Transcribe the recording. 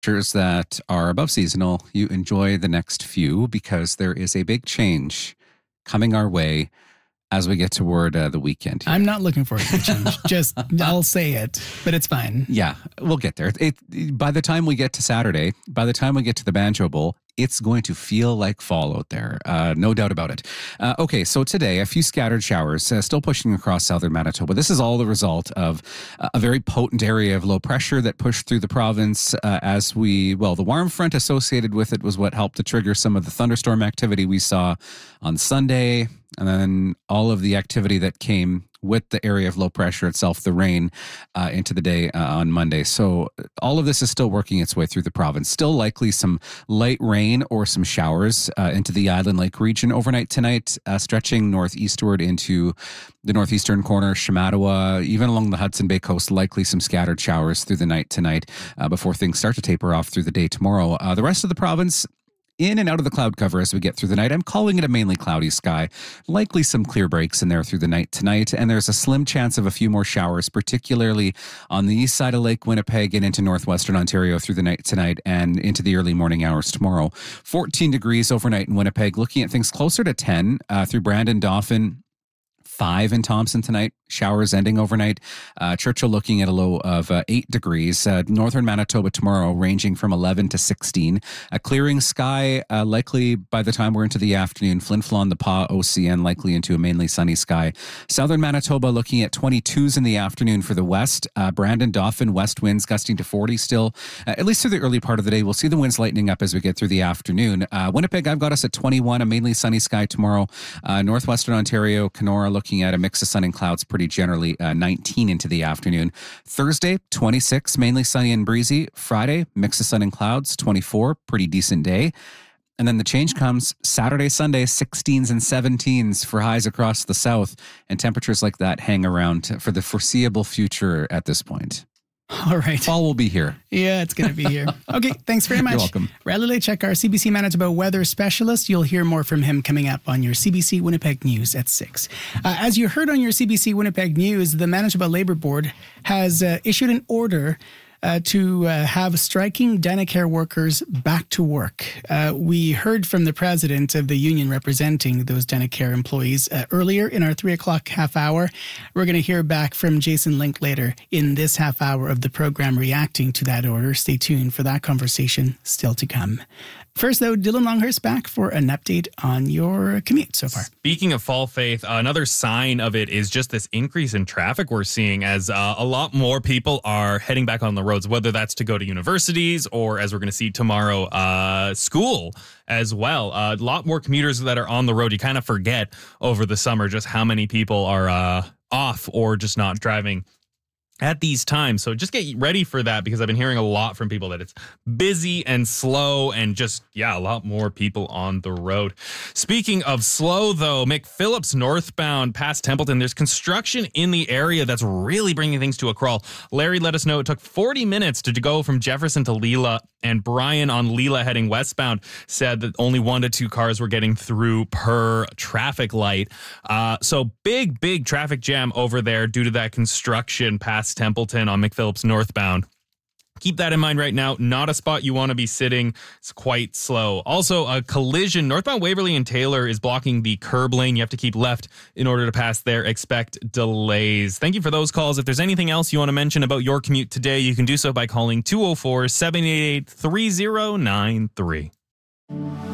temperatures that are above seasonal, you enjoy the next few because there is a big change coming our way as we get toward the weekend here. I'm not looking forward to the change. Just, I'll say it, but it's fine. Yeah, we'll get there. By the time we get to Saturday, by the time we get to the Banjo Bowl, it's going to feel like fall out there. No doubt about it. Okay, so today, a few scattered showers still pushing across southern Manitoba. This is all the result of a very potent area of low pressure that pushed through the province the warm front associated with it was what helped to trigger some of the thunderstorm activity we saw on Sunday, and then all of the activity that came with the area of low pressure itself, the rain, into the day on Monday. So all of this is still working its way through the province. Still likely some light rain or some showers into the Island Lake region overnight tonight, stretching northeastward into the northeastern corner, Shamattawa, even along the Hudson Bay coast, likely some scattered showers through the night tonight before things start to taper off through the day tomorrow. The rest of the province, in and out of the cloud cover as we get through the night. I'm calling it a mainly cloudy sky. Likely some clear breaks in there through the night tonight. And there's a slim chance of a few more showers, particularly on the east side of Lake Winnipeg and into northwestern Ontario through the night tonight and into the early morning hours tomorrow. 14 degrees overnight in Winnipeg. Looking at things closer to 10 through Brandon, Dauphin. 5 in Thompson tonight, showers ending overnight. Churchill looking at a low of 8 degrees. Northern Manitoba tomorrow ranging from 11 to 16. A clearing sky likely by the time we're into the afternoon. Flin Flon, the Pas, OCN likely into a mainly sunny sky. Southern Manitoba looking at 22s in the afternoon for the west. Brandon, Dauphin, west winds gusting to 40 still. At least through the early part of the day. We'll see the winds lightening up as we get through the afternoon. Winnipeg, I've got us at 21, a mainly sunny sky tomorrow. Northwestern Ontario, Kenora looking at a mix of sun and clouds pretty generally, 19 into the afternoon. Thursday, 26, mainly sunny and breezy. Friday, mix of sun and clouds, 24, pretty decent day. And then the change comes Saturday, Sunday, 16s and 17s for highs across the south. And temperatures like that hang around for the foreseeable future at this point. All right. Fall will be here. Yeah, it's going to be here. Okay, thanks very much. You're welcome. Riley Lechek, our CBC Manitoba weather specialist. You'll hear more from him coming up on your CBC Winnipeg News at 6. As you heard on your CBC Winnipeg News, the Manitoba Labour Board has issued an order to have striking Dynacare workers back to work. We heard from the president of the union representing those Dynacare employees earlier in our 3 o'clock half hour. We're going to hear back from Jason Linklater in this half hour of the program reacting to that order. Stay tuned for that conversation still to come. First, though, Dylan Longhurst back for an update on your commute so far. Speaking of fall, Faith, another sign of it is just this increase in traffic we're seeing as a lot more people are heading back on the roads, whether that's to go to universities or, as we're going to see tomorrow, school as well. A lot more commuters that are on the road. You kind of forget over the summer just how many people are off or just not driving at these times. So just get ready for that, because I've been hearing a lot from people that it's busy and slow and just, a lot more people on the road. Speaking of slow, though, McPhillips northbound past Templeton, there's construction in the area that's really bringing things to a crawl. Larry let us know it took 40 minutes to go from Jefferson to Leela, and Brian on Leela heading westbound said that only 1 to 2 cars were getting through per traffic light. So big traffic jam over there due to that construction past Templeton on McPhillips northbound. Keep that in mind right now. Not a spot you want to be sitting. It's quite slow. Also, a collision. Northbound Waverly and Taylor is blocking the curb lane. You have to keep left in order to pass there. Expect delays. Thank you for those calls. If there's anything else you want to mention about your commute today, you can do so by calling 204-788-3093.